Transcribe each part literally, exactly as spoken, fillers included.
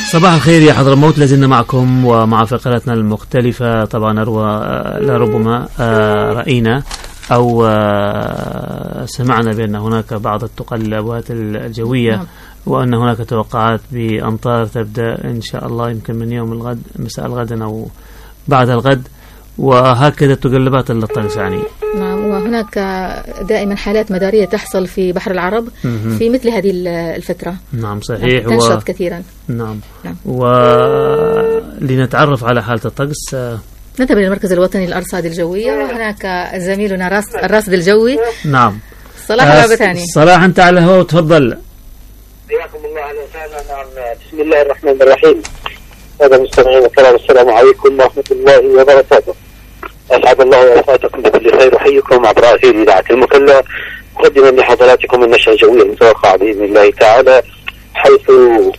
صباح الخير يا حضرموت، لازلنا معكم ومع فقراتنا المختلفة. طبعا لربما رأينا أو سمعنا بأن هناك بعض التقلبات الجوية وأن هناك توقعات بأمطار تبدأ إن شاء الله يمكن من يوم الغد مساء الغد أو بعد الغد، وهكذا تقلبات الطقس يعني. نعم، وهناك دائما حالات مدارية تحصل في بحر العرب في مثل هذه الفترة. نعم صحيح، تنشط و... كثيرا. نعم, نعم. ولنتعرف على حالة الطقس نذهب إلى المركز الوطني للأرصاد الجوية، وهناك زميلنا راس الراصد الجوي. نعم صلاح العبثاني. صلاح أنت على الهواء وتفضل. حياكم الله أهلا وسهلا. نعم، بسم الله الرحمن الرحيم. هذا مستمعين الكرام، السلام عليكم ورحمة الله وبركاته. أسعد الله أوقاتكم بكل خير، أحييكم عبر أثير إذاعة المكلا مقدما لحضراتكم النشرة الجوية المتوقعة بإذن الله تعالى، حيث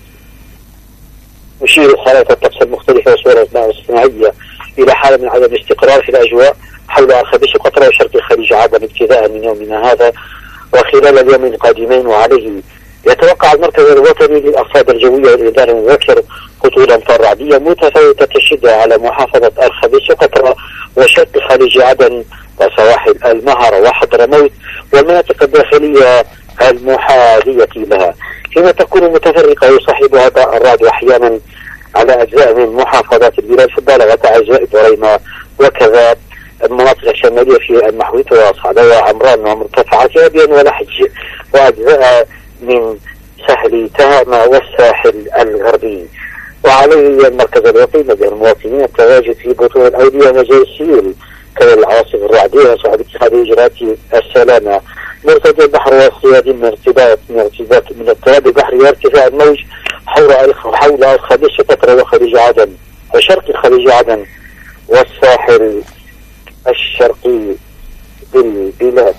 نشير خرائط الطقس المختلفة وصورة الاصطناعية إلى حالة من عدم الاستقرار في الأجواء حول الخليج قطر وشرق الخليج عادة ابتداء من يومنا هذا وخلال اليوم القادمين. وعليه يتوقع المركز الوطني للأرصاد الجوية والإنذار المبكر هطول أمطار رعدية متفاوتة الشدة على محافظة الخبيث وقطرة وشرق خليج عدن وسواحل المهر وحضرموت والمناطق الداخلية المحاذية لها، فيما تكون متفرقة يصاحبها ضوء الرعد أحيانا على أجزاء من محافظات البلاد في الضالة وتعزاء بريمة وكذا المناطق الشمالية في المحويت وصعدة وعمران ومرتفعات أبين ولحج وأجزاء من ساحل تهامة والساحل الغربي. وعليه المركز الوطني مدعو المواطنين التواجد في بطون الأودية ومجال السيول كذا العواصف الرعدية وصعب اتخاذ إجراءات السلامة مرتدى البحر والصياد من ارتباط من ارتباط من اضطراب البحر وارتفاع الموج حول حول الخليج قطر وخليج عدن وشرق خليج عدن والساحل الشرقي بالبلاد.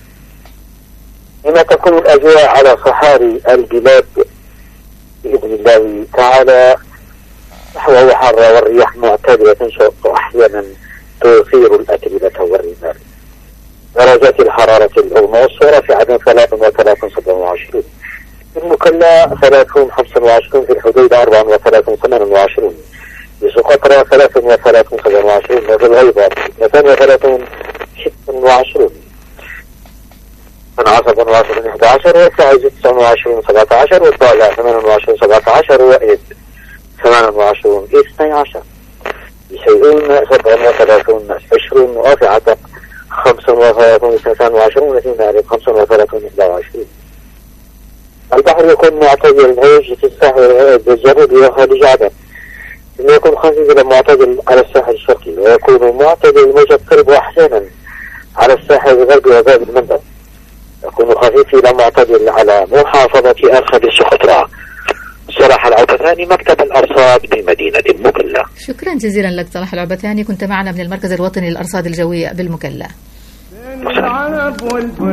لما تكون الأجواء على صحاري البلاد بإذن الله تعالى نحو حارة والرياح معتدلة تنشط أحيانا تثير الأتربة والرمال. درجات الحرارة العظمى والصغرى في عدن ثلاثة وثلاثين سبعة وعشرين، في المكلا ثلاثون خمسة وعشرين، في الحديدة أربعة وثلاثين ثمانية وعشرين، في سقطرى ثلاثة وثلاثين سبعة وعشرين، وفي الغيبة اثنين وثلاثين ستة وعشرين، صنعاء سبعة وعشرين إحدى عشر، والسعيد تسعة وعشرين سبعة عشر، والضالع ثمانية وعشرين سبعة عشر، وإيد ثمانية وعشرين اثني عشر، بشيئون سبعة وثلاثين عشرين، وفي عتق خمسة وثلاثين اثنين وعشرين، وفي مأرب خمسة وثلاثين إحدى وعشرين. البحر يكون معتدل الموج في الساحل الجنوبي وخليج عدن، يكون خفيف إلى معتدل على الساحل الشرقي، ويكون معتدل الموج يقترب أحيانا على الساحل الغربي وباب المندب، يكون خفيف إلى معتدل على محافظة الخبيث قطرة. صلاح العبثاني، مكتب الأرصاد بمدينة المكلا. شكرا جزيلا لك صلاح العبثاني، كنت معنا من المركز الوطني للأرصاد الجوية بالمكلا.